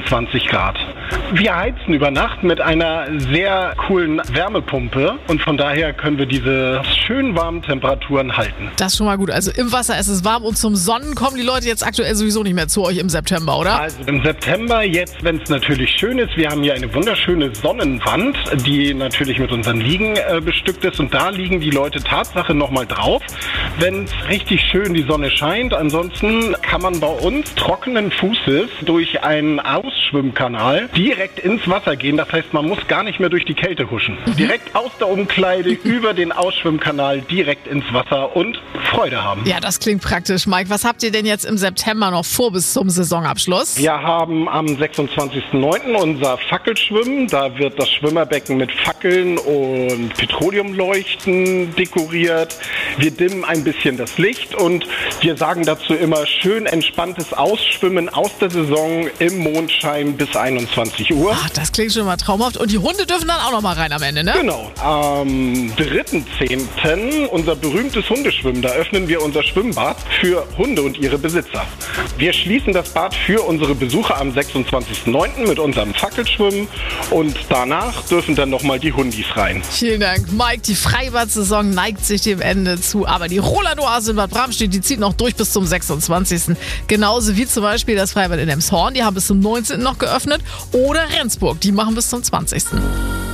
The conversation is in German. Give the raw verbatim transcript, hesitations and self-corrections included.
zwanzig Grad. Wir heizen über Nacht mit einer sehr coolen Wärmepumpe und von daher können wir diese schön warmen Temperaturen halten. Das ist schon mal gut. Also im Wasser ist es warm und zum Sonnen kommen die Leute jetzt aktuell sowieso nicht mehr zu euch im September, oder? Also im September jetzt, wenn es natürlich schön ist, wir haben hier eine wunderschöne Sonnenwand, die natürlich mit unseren Liegen äh, bestückt ist und da liegen die Leute Tatsache nochmal drauf, wenn es richtig schön die Sonne scheint. Ansonsten kann man bei uns trockenen Fußes durch einen Ausschwimmkanal direkt ins Wasser gehen. Das heißt, man muss gar nicht mehr durch die Kälte huschen. Mhm. Direkt aus der Umkleide über den Ausschwimmkanal direkt ins Wasser und Freude haben. Ja, das klingt praktisch. Mike, was habt ihr denn jetzt im September noch vor bis zum Saisonabschluss? Wir haben am sechsundzwanzigsten neunten unser Fackelschwimmen. Da wird das Schwimmerbecken mit Fackeln und Petroleumleuchten dekoriert. Wir dimmen ein bisschen das Licht und wir sagen dazu immer schön entspanntes Ausschwimmen aus der Saison im Mondschein bis einundzwanzig Uhr. Ach, das klingt schon mal traumhaft. Und die Hunde dürfen dann auch noch mal rein am Ende, ne? Genau. Am dritten zehnten unser berühmtes Hundeschwimmen. Da öffnen wir unser Schwimmbad für Hunde und ihre Besitzer. Wir schließen das Bad für unsere Besucher am sechsundzwanzigsten neunten mit unserem Fackelschwimmen und danach dürfen dann nochmal die Hundis rein. Vielen Dank, Mike. Die Freibad-Saison neigt sich dem Ende zu, aber die Roland Oase in Bad Bramstedt, die zieht noch durch bis zum sechsundzwanzigsten Genauso wie zum Beispiel das Freibad in Elmshorn, die haben bis zum neunzehnten noch geöffnet. Oder Rendsburg, die machen bis zum zwanzigsten